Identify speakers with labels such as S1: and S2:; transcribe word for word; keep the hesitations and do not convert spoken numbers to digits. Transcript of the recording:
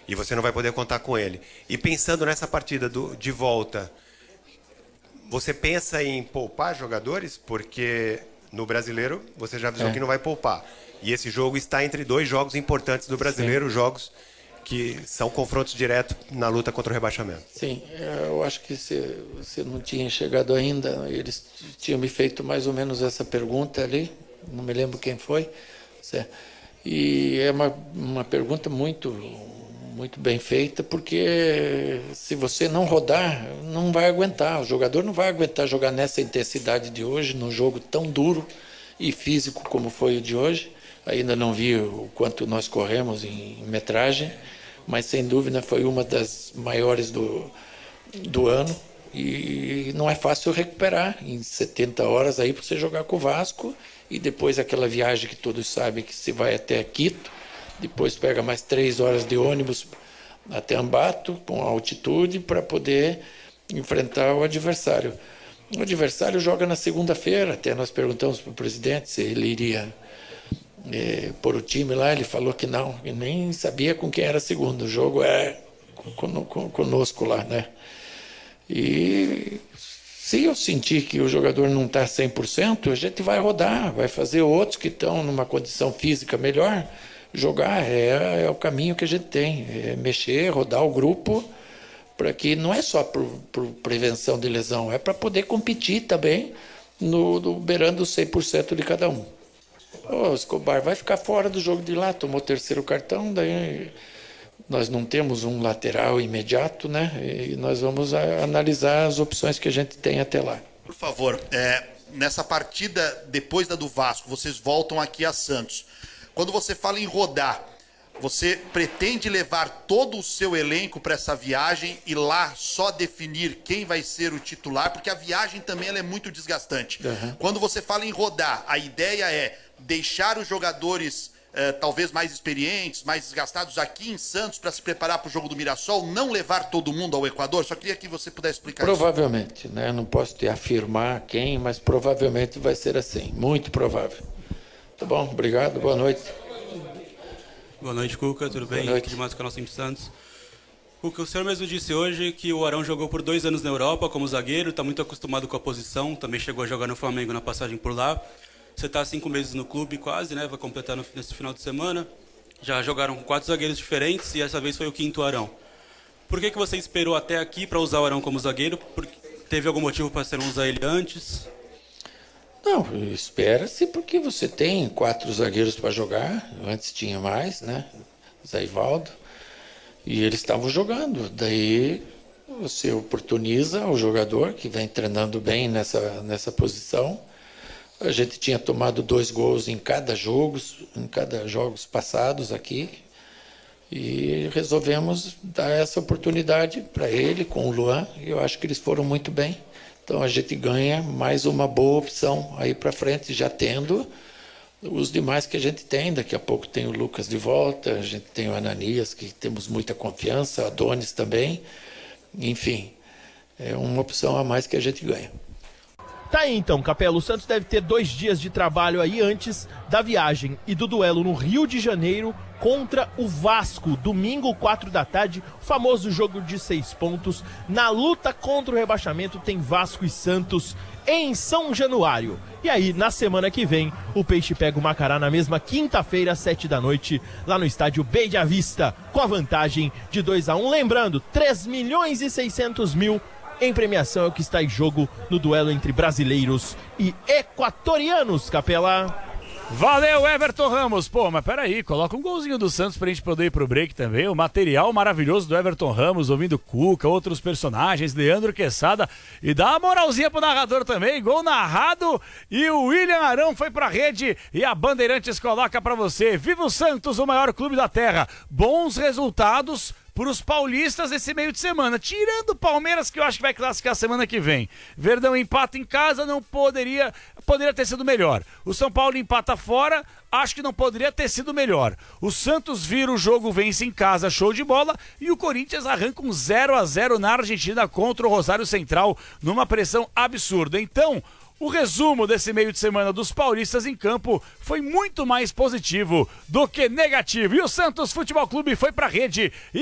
S1: e você não vai poder contar com ele. E pensando nessa partida do, de volta, você pensa em poupar jogadores? Porque no Brasileiro você já avisou é. que não vai poupar. E esse jogo está entre dois jogos importantes do Brasileiro, Sim. jogos que são confrontos diretos na luta contra o rebaixamento.
S2: Sim, eu acho que você, você não tinha chegado ainda, eles tinham me feito mais ou menos essa pergunta ali, não me lembro quem foi, e é uma, uma pergunta muito, muito bem feita, porque se você não rodar, não vai aguentar, o jogador não vai aguentar jogar nessa intensidade de hoje, num jogo tão duro e físico como foi o de hoje. Ainda não vi o quanto nós corremos em metragem, mas sem dúvida foi uma das maiores do, do ano e não é fácil recuperar em setenta horas aí para você jogar com o Vasco e depois aquela viagem que todos sabem que se vai até Quito, depois pega mais três horas de ônibus até Ambato com altitude para poder enfrentar o adversário. O adversário joga na segunda-feira, até nós perguntamos para o presidente se ele iria É, por o time lá, ele falou que não, ele nem sabia com quem era segundo, o jogo é con con conosco lá, né? E se eu sentir que o jogador não está cem por cento, a gente vai rodar, vai fazer outros que estão numa condição física melhor, jogar, é, é o caminho que a gente tem, é mexer, rodar o grupo, para que não é só por, por prevenção de lesão, é para poder competir também, no, no, beirando cem por cento de cada um. O Escobar vai ficar fora do jogo de lá, tomou o terceiro cartão, daí nós não temos um lateral imediato, né? E nós vamos a, analisar as opções que a gente tem até lá.
S3: Por favor, é, nessa partida, depois da do Vasco, vocês voltam aqui a Santos. Quando você fala em rodar, você pretende levar todo o seu elenco para essa viagem e lá só definir quem vai ser o titular? Porque a viagem também ela é muito desgastante. Uhum. Quando você fala em rodar, a ideia é deixar os jogadores eh, talvez mais experientes, mais desgastados aqui em Santos para se preparar para o jogo do Mirassol, não levar todo mundo ao Equador? Só queria que você pudesse explicar
S2: provavelmente, isso. Né? Não posso te afirmar quem, mas provavelmente vai ser assim, muito provável. Tá bom, obrigado, boa noite.
S4: Boa noite, Cuca, tudo bem?
S2: Boa noite.
S4: Aqui de mais canal Sempre Santos. Cuca, o senhor mesmo disse hoje que o Arão jogou por dois anos na Europa como zagueiro, está muito acostumado com a posição, também chegou a jogar no Flamengo na passagem por lá. Você está há cinco meses no clube quase, né? Vai completar no, nesse final de semana. Já jogaram com quatro zagueiros diferentes e essa vez foi o quinto Arão. Por que, que você esperou até aqui para usar o Arão como zagueiro? Porque teve algum motivo para você não usar ele antes?
S2: Não, espera-se porque você tem quatro zagueiros para jogar. Antes tinha mais, né? Zé Ivaldo. E eles estavam jogando. Daí você oportuniza o jogador que vem treinando bem nessa, nessa posição. A gente tinha tomado dois gols em cada jogo, em cada jogos passados aqui. E resolvemos dar essa oportunidade para ele com o Luan. E eu acho que eles foram muito bem. Então a gente ganha mais uma boa opção aí para frente, já tendo os demais que a gente tem. Daqui a pouco tem o Lucas de volta, a gente tem o Ananias, que temos muita confiança, Adonis também. Enfim, é uma opção a mais que a gente ganha.
S5: Tá aí então, Capello, o Santos deve ter dois dias de trabalho aí antes da viagem e do duelo no Rio de Janeiro contra o Vasco, domingo, quatro da tarde, o famoso jogo de seis pontos. Na luta contra o rebaixamento tem Vasco e Santos em São Januário. E aí, na semana que vem, o Peixe pega o Macará na mesma quinta-feira, às sete da noite, lá no estádio Beija Vista, com a vantagem de dois a um. Lembrando, três milhões e seiscentos mil em premiação é o que está em jogo no duelo entre brasileiros e equatorianos, Capela.
S6: Valeu, Everton Ramos. Pô, mas peraí, coloca um golzinho do Santos pra gente poder ir pro break também. O material maravilhoso do Everton Ramos, ouvindo Cuca, outros personagens, Leandro Quesada. E dá uma moralzinha pro narrador também. Gol narrado e o William Arão foi pra rede e a Bandeirantes coloca pra você. Viva o Santos, o maior clube da terra. Bons resultados para os paulistas esse meio de semana, tirando o Palmeiras, que eu acho que vai classificar semana que vem. Verdão empata em casa, não poderia, poderia ter sido melhor. O São Paulo empata fora, acho que não poderia ter sido melhor. O Santos vira o jogo, vence em casa, show de bola, e o Corinthians arranca um zero a zero na Argentina contra o Rosário Central, numa pressão absurda. Então, o resumo desse meio de semana dos paulistas em campo foi muito mais positivo do que negativo. E o Santos Futebol Clube foi pra rede e